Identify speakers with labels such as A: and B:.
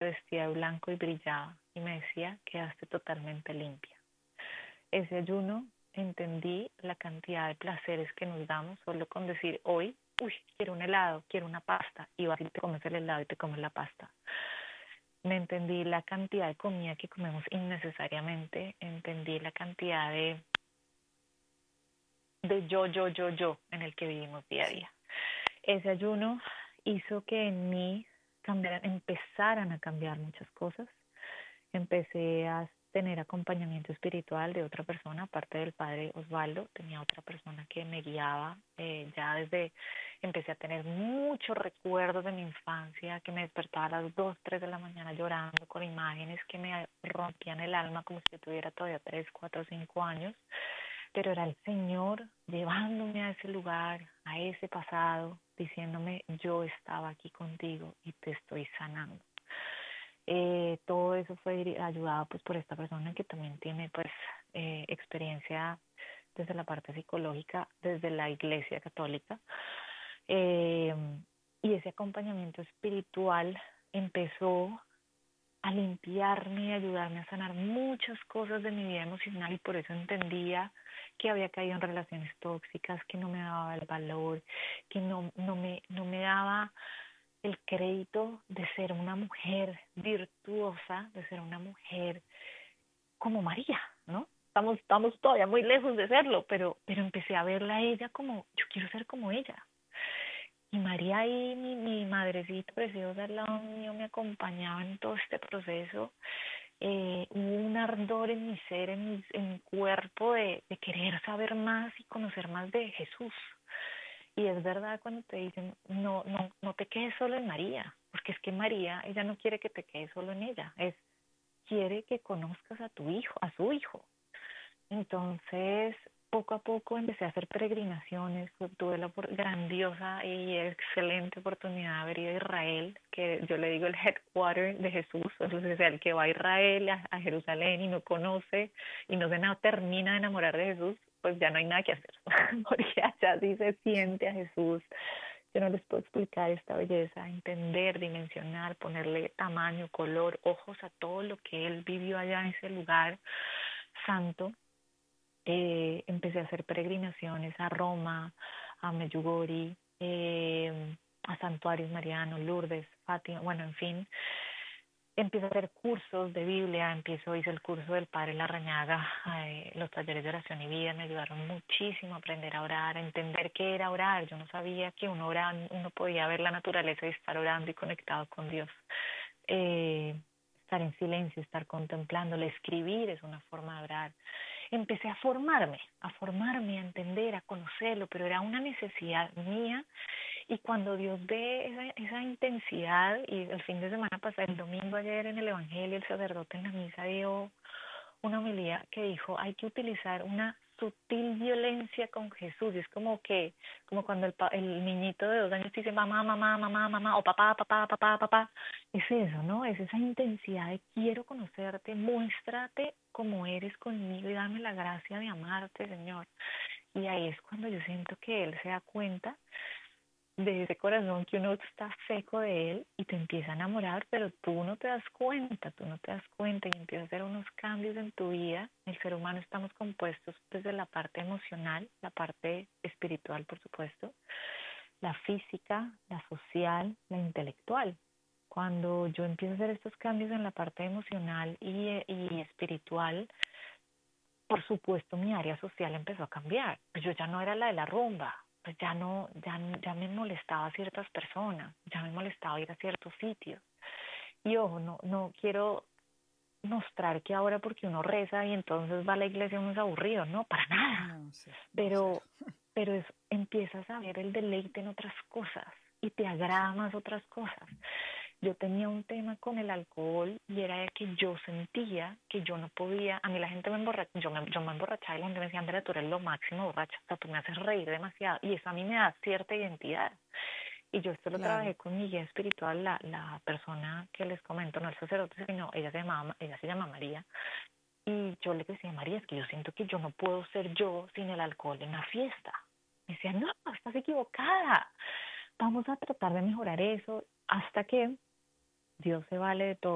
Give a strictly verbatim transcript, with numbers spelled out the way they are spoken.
A: vestía de blanco y brillaba y me decía, quedaste totalmente limpia. Ese ayuno entendí la cantidad de placeres que nos damos solo con decir hoy, uy, quiero un helado, quiero una pasta, y vas y te comes el helado y te comes la pasta. Me entendí la cantidad de comida que comemos innecesariamente, entendí la cantidad de, de yo, yo, yo, yo en el que vivimos día a día. Ese ayuno hizo que en mí cambiaran, empezaran a cambiar muchas cosas. Empecé a tener acompañamiento espiritual de otra persona, aparte del padre Osvaldo, tenía otra persona que me guiaba. Eh, ya desde, empecé a tener muchos recuerdos de mi infancia, que me despertaba a las dos, tres de la mañana llorando con imágenes que me rompían el alma como si yo tuviera todavía tres, cuatro, cinco años. Pero era el Señor llevándome a ese lugar, a ese pasado, diciéndome, yo estaba aquí contigo y te estoy sanando. Eh, todo eso fue ayudado pues por esta persona que también tiene pues eh, experiencia desde la parte psicológica, desde la Iglesia Católica. Eh, y ese acompañamiento espiritual empezó a limpiarme y ayudarme a sanar muchas cosas de mi vida emocional, y por eso entendía que había caído en relaciones tóxicas, que no me daba el valor, que no, no, me, no me daba el crédito de ser una mujer virtuosa, de ser una mujer como María, ¿no? Estamos, estamos todavía muy lejos de serlo, pero, pero empecé a verla a ella como, yo quiero ser como ella. Y María ahí, mi, mi madrecita preciosa al lado mío, me acompañaba en todo este proceso. Eh, hubo un ardor en mi ser, en mi, en mi cuerpo, de, de querer saber más y conocer más de Jesús. Y es verdad cuando te dicen, no, no, no te quedes solo en María, porque es que María, ella no quiere que te quedes solo en ella, es quiere que conozcas a tu hijo, a su hijo. Entonces, poco a poco empecé a hacer peregrinaciones, tuve la grandiosa y excelente oportunidad de haber ido a Israel, que yo le digo el headquarter de Jesús, o sea, el que va a Israel, a, a Jerusalén y no conoce y no se no, termina de enamorar de Jesús, pues ya no hay nada que hacer, porque allá sí se siente a Jesús. Yo no les puedo explicar esta belleza, entender, dimensionar, ponerle tamaño, color, ojos a todo lo que él vivió allá en ese lugar santo. Eh, empecé a hacer peregrinaciones a Roma, a Medjugorje, eh, a santuarios marianos, Lourdes, Fátima, bueno, en fin. Empiezo a hacer cursos de Biblia, empiezo, hice el curso del Padre Larrañaga, eh, los talleres de oración y vida me ayudaron muchísimo a aprender a orar, a entender qué era orar. Yo no sabía que uno oraba, uno podía ver la naturaleza y estar orando y conectado con Dios. Eh, estar en silencio, estar contemplándole, escribir es una forma de orar. Empecé a formarme, a formarme, a entender, a conocerlo, pero era una necesidad mía. Y cuando Dios ve esa, esa intensidad, y el fin de semana pasado, el domingo ayer en el Evangelio, el sacerdote en la misa dio una homilía que dijo, hay que utilizar una sutil violencia con Jesús. Y es como que, como cuando el, el niñito de dos años dice mamá, mamá, mamá, mamá, o papá, papá, papá, papá. Es eso, ¿no? Es esa intensidad de quiero conocerte, muéstrate como eres conmigo y dame la gracia de amarte, Señor. Y ahí es cuando yo siento que Él se da cuenta de ese corazón que uno está seco de él y te empieza a enamorar, pero tú no te das cuenta, tú no te das cuenta y empiezas a hacer unos cambios en tu vida. El ser humano estamos compuestos desde la parte emocional, la parte espiritual, por supuesto, la física, la social, la intelectual. Cuando yo empiezo a hacer estos cambios en la parte emocional y, y espiritual, por supuesto mi área social empezó a cambiar. Yo ya no era la de la rumba, pues ya no, ya, ya me molestaba a ciertas personas, ya me molestaba ir a ciertos sitios. Y ojo, no, no quiero mostrar que ahora porque uno reza y entonces va a la iglesia uno es aburrido, no, para nada.
B: No sé, no
A: Pero,
B: sé.
A: pero es, empiezas a ver el deleite en otras cosas y te agrada más otras cosas. Yo tenía un tema con el alcohol y era de que yo sentía que yo no podía, a mí la gente me emborrachaba, yo me, yo me emborrachaba y la gente me decía, Andrea, tú eres lo máximo borracha, o sea, tú me haces reír demasiado y eso a mí me da cierta identidad. Y yo esto lo
B: Claro.
A: trabajé con mi guía espiritual, la, la persona que les comento, no el sacerdote, sino ella se llamaba, ella se llama María. Y yo le decía, María, es que yo siento que yo no puedo ser yo sin el alcohol en la fiesta. Me decía, no, estás equivocada. Vamos a tratar de mejorar eso hasta que Dios se vale de todo.